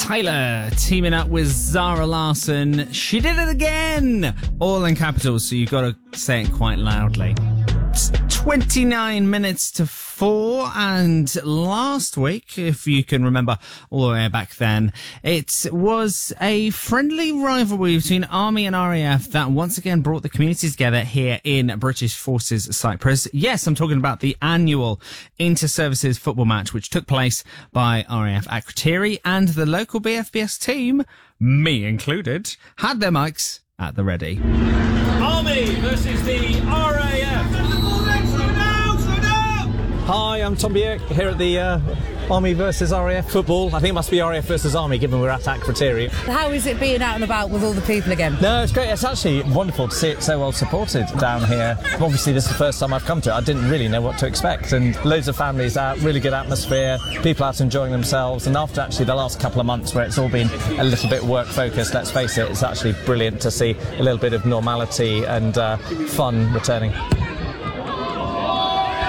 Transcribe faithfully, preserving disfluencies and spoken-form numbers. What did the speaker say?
Tyler teaming up with Zara Larsson. She did it again! All in capitals, so you've got to say it quite loudly. It's twenty-nine minutes to four, and last week, if you can remember all the way back then, it was a friendly rivalry between Army and R A F that once again brought the community together here in British Forces Cyprus. Yes, I'm talking about the annual inter-services football match, which took place by R A F at Kriteri, and the local B F B S team, me included, had their mics at the ready. Army versus the R A F. Hi, I'm Tom Bierk here at the uh, Army versus R A F football. I think it must be R A F versus Army, given we're at Kriteri. How is it being out and about with all the people again? No, it's great. It's actually wonderful to see it so well supported down here. Obviously, this is the first time I've come to it. I didn't really know what to expect, and loads of families out, really good atmosphere, people out enjoying themselves. And after actually the last couple of months where it's all been a little bit work focused, let's face it, it's actually brilliant to see a little bit of normality and uh, fun returning.